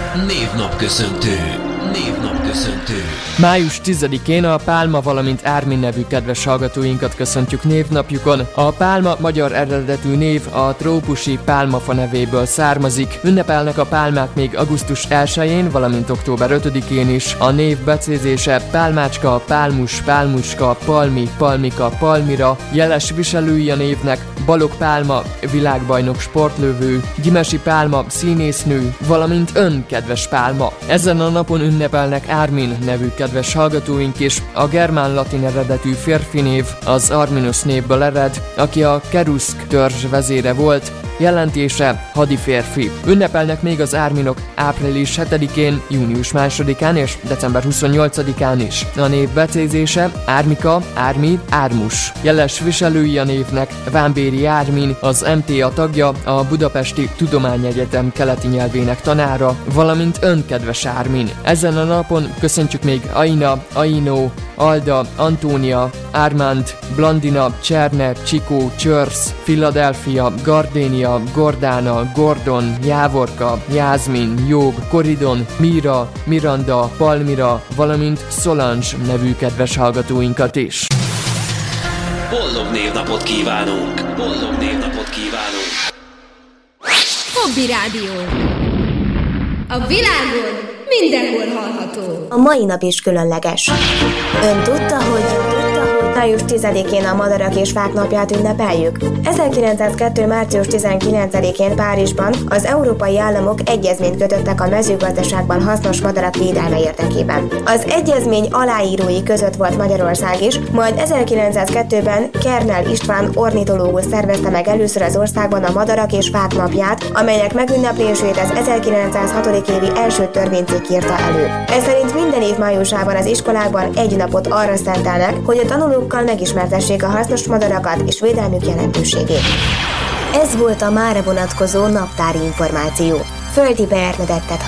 Névnapköszöntő. Május 10-én a Pálma, valamint Ármin nevű kedves hallgatóinkat köszöntjük névnapjukon. A Pálma magyar eredetű név a trópusi pálmafa nevéből származik. Ünnepelnek a pálmák még augusztus 1-én, valamint október 5-én is. A név becézése pálmácska, pálmus, pálmuska, palmi, palmika, palmira. Jeles viselői a névnek Balogh Pálma, világbajnok sportlövő, Gyimesi Pálma, színésznő, valamint ön, kedves Pálma. Ezen a napon ünnepelnek Ármin nevű kedves hallgatóink is. A germán-latin eredetű férfi név az Arminus névből ered, aki a Keruszk törzs vezére volt, jelentése hadiférfi. Ünnepelnek még az Árminok április 7-én, június 2-án és december 28-án is. A név becézése Ármika, Ármi, Ármus. Jeles viselői a névnek Vámbéry Ármin, az MTA tagja, a Budapesti Tudományegyetem keleti nyelvének tanára, valamint ön, kedves Ármin. Ezen a napon köszöntjük még Aina, Aino, Alda, Antónia, Ármánd, Blandina, Cserne, Csikó, Csörsz, Philadelphia, Gardénia, Gordána, Gordon, Jávorka, Jászmin, Jób, Koridon, Míra, Miranda, Palmira, valamint Solange nevű kedves hallgatóinkat is. Boldog névnapot kívánunk! Hobby Rádió. A világon mindenhol hallható. A mai nap is különleges. Ön tudta, hogy május 10-én a Madarak és Fák napját ünnepeljük? 1902. március 19-én Párizsban az európai államok egyezményt kötöttek a mezőgazdaságban hasznos madarak védelme érdekében. Az egyezmény aláírói között volt Magyarország is, majd 1902-ben Kernel István ornitológus szervezte meg először az országban a Madarak és Fák napját, amelynek megünneplését az 1906. évi első törvénycikk írta elő. Ez szerint minden év májusában az iskolákban egy napot arra szentelnek, hogy a tanulókkal megismertessék a hasznos madarakat és védelmük jelentőségét. Ez volt a mára vonatkozó naptári információ. Földi Bernadettet